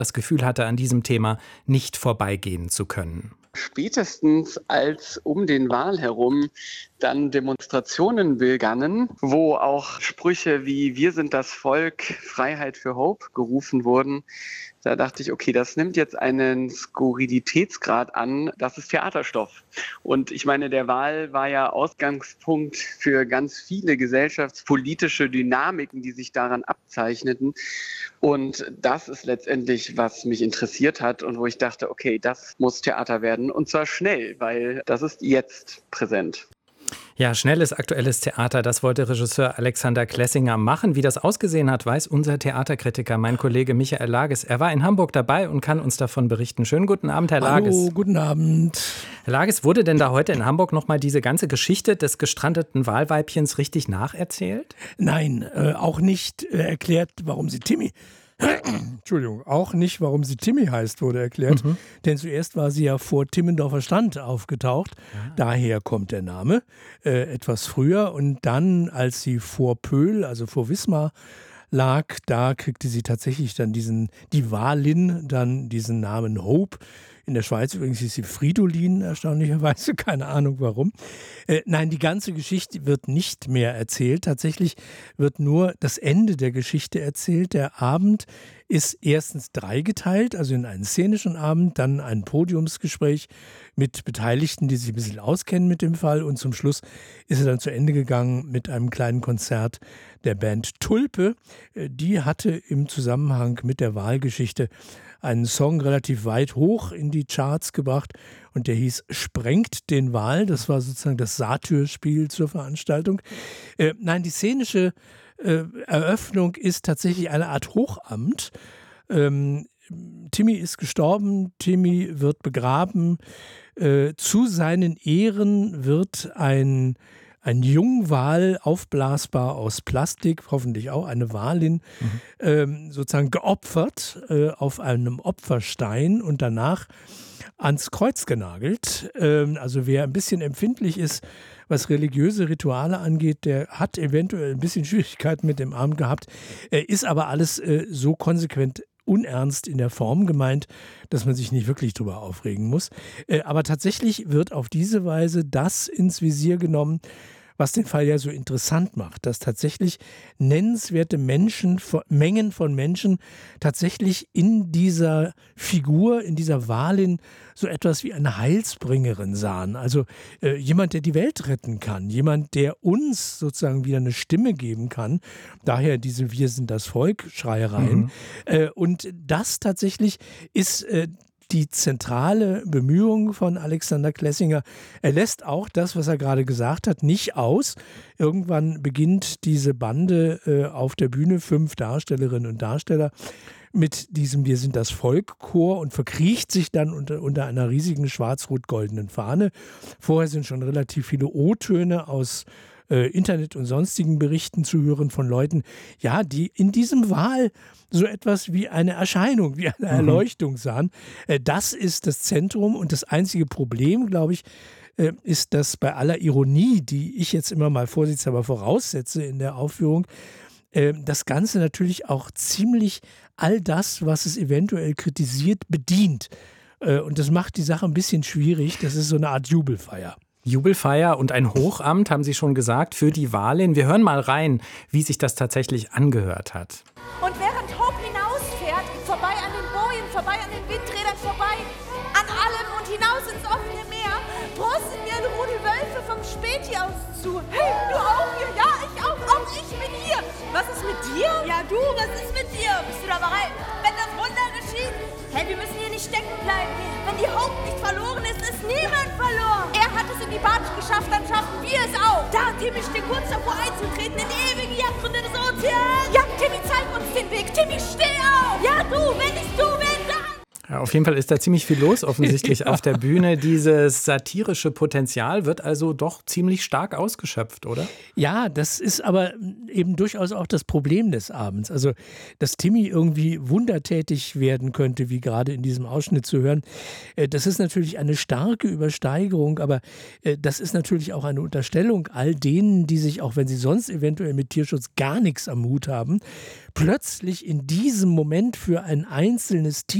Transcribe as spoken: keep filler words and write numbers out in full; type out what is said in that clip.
das Gefühl hatte, an diesem Thema nicht vorbeigehen zu können. Spätestens als um den Wahl herum dann Demonstrationen begannen, wo auch Sprüche wie „Wir sind das Volk, Freiheit für Hope" gerufen wurden, da dachte ich, okay, das nimmt jetzt einen Skurrilitätsgrad an, das ist Theaterstoff. Und ich meine, der Wahl war ja Ausgangspunkt für ganz viele gesellschaftspolitische Dynamiken, die sich daran abzeichneten. Und das ist letztendlich, was mich interessiert hat und wo ich dachte, okay, das muss Theater werden und zwar schnell, weil das ist jetzt präsent. Ja, schnelles, aktuelles Theater, das wollte Regisseur Alexander Klessinger machen. Wie das ausgesehen hat, weiß unser Theaterkritiker, mein Kollege Michael Lages. Er war in Hamburg dabei und kann uns davon berichten. Schönen guten Abend, Herr Lages. Hallo, guten Abend. Herr Lages, wurde denn da heute in Hamburg nochmal diese ganze Geschichte des gestrandeten Wahlweibchens richtig nacherzählt? Nein, äh, auch nicht äh, erklärt, warum sie Timmy... Entschuldigung, auch nicht, warum sie Timmy heißt, wurde erklärt. Mhm. Denn zuerst war sie ja vor Timmendorfer Strand aufgetaucht. Ja. Daher kommt der Name. Äh, etwas früher. Und dann, als sie vor Pöhl, also vor Wismar, lag, da kriegte sie tatsächlich dann diesen, die Wahllin, dann diesen Namen Hope. In der Schweiz übrigens ist sie Fridolin, erstaunlicherweise, keine Ahnung warum. Äh, nein, die ganze Geschichte wird nicht mehr erzählt. Tatsächlich wird nur das Ende der Geschichte erzählt. Der Abend ist erstens dreigeteilt, also in einen szenischen Abend, dann ein Podiumsgespräch mit Beteiligten, die sich ein bisschen auskennen mit dem Fall. Und zum Schluss ist er dann zu Ende gegangen mit einem kleinen Konzert der Band Tulpe. Die hatte im Zusammenhang mit der Wahlgeschichte einen Song relativ weit hoch in die Charts gebracht und der hieß „Sprengt den Wal". Das war sozusagen das Satyrspiel zur Veranstaltung. Äh, nein, die szenische äh, Eröffnung ist tatsächlich eine Art Hochamt. Ähm, Timmy ist gestorben, Timmy wird begraben. Äh, zu seinen Ehren wird ein Ein Jungwal, aufblasbar aus Plastik, hoffentlich auch eine Walin, mhm. ähm, sozusagen geopfert äh, auf einem Opferstein und danach ans Kreuz genagelt. Ähm, also wer ein bisschen empfindlich ist, was religiöse Rituale angeht, der hat eventuell ein bisschen Schwierigkeiten mit dem Abend gehabt, äh, ist aber alles äh, so konsequent unernst in der Form gemeint, dass man sich nicht wirklich drüber aufregen muss. Äh, aber tatsächlich wird auf diese Weise das ins Visier genommen, was den Fall ja so interessant macht, dass tatsächlich nennenswerte Menschen, Mengen von Menschen tatsächlich in dieser Figur, in dieser Walin so etwas wie eine Heilsbringerin sahen. Also äh, jemand, der die Welt retten kann, jemand, der uns sozusagen wieder eine Stimme geben kann. Daher diese "Wir sind das Volk" Schreiereien. Mhm. Äh, und das tatsächlich ist äh, die zentrale Bemühung von Alexander Klessinger. Er lässt auch das, was er gerade gesagt hat, nicht aus. Irgendwann beginnt diese Bande äh, auf der Bühne, fünf Darstellerinnen und Darsteller, mit diesem "Wir sind das Volk"-Chor und verkriecht sich dann unter, unter einer riesigen schwarz-rot-goldenen Fahne. Vorher sind schon relativ viele O-Töne aus äh, Internet und sonstigen Berichten zu hören von Leuten, ja, die in diesem Wahl so etwas wie eine Erscheinung, wie eine Erleuchtung sahen. Äh, das ist das Zentrum und das einzige Problem, glaube ich, äh, ist, dass bei aller Ironie, die ich jetzt immer mal vorsichtshalber voraussetze in der Aufführung, äh, das Ganze natürlich auch ziemlich all das, was es eventuell kritisiert, bedient. Äh, und das macht die Sache ein bisschen schwierig. Das ist so eine Art Jubelfeier. Jubelfeier und ein Hochamt, haben Sie schon gesagt, für die Walin. Wir hören mal rein, wie sich das tatsächlich angehört hat. Und während Hope hinausfährt, vorbei an den Bojen, vorbei an den Windrädern, vorbei an allem und hinaus ins offene Meer, prosten mir ein Rudel Wölfe vom Späti aus zu. Hey, du auch hier? Ja, ich auch. Auch ich bin hier. Was ist mit dir? Ja, du, was ist mit dir? Bist du da bereit? Wenn das Wunder geschieht? Hey, wir müssen hier nicht stecken bleiben. Wenn die Hope nicht verloren ist, ist niemand verloren. Er hat es in die Bartsch geschafft, dann schaffen wir es auch. Da, Timmy steht kurz davor einzutreten in die ewige Jagdgründe des Ozeans. Ja, Timmy, zeig uns den Weg. Timmy, steh auf. Ja, du, wenn nicht du, wen dann? Ja, auf jeden Fall ist da ziemlich viel los offensichtlich ja. auf der Bühne. Dieses satirische Potenzial wird also doch ziemlich stark ausgeschöpft, oder? Ja, das ist aber eben durchaus auch das Problem des Abends. Also, dass Timmy irgendwie wundertätig werden könnte, wie gerade in diesem Ausschnitt zu hören, das ist natürlich eine starke Übersteigerung, aber das ist natürlich auch eine Unterstellung all denen, die sich, auch wenn sie sonst eventuell mit Tierschutz gar nichts am Hut haben, plötzlich in diesem Moment für ein einzelnes Tier